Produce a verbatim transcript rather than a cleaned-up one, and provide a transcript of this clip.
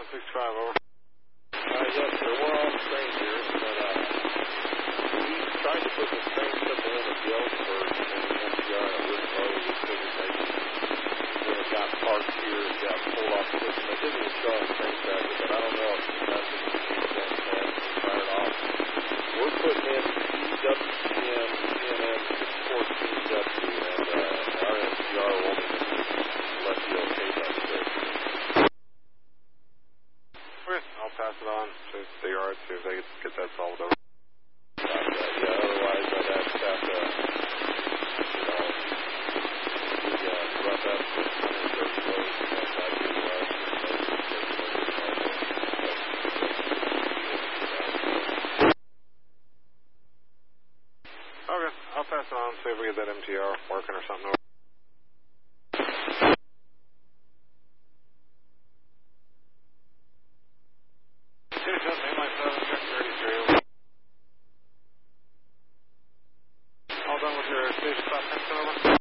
six five, over. Uh, yes, sir. We're on the train here, but uh, we tried to put the train simple in at Galesburg and then the M T R at Whitlow. We figured maybe when it got parked here, it got pulled off the system. It didn't even show on the train tracker, but I don't know if the message was being sent and fired off. We're putting in W C M C N M six fourteen W, and uh, our M T R will let you okay that quick. Okay, I'll pass it on to the yard, see if they can get that solved over. Uh, yeah, otherwise I'd have to have to, you know, the uh, rough estimate one hundred thirty loads, and that might be less. Okay, I'll pass it on, see if we get that M T R working or something over. All done with your station stop, Princeton, over?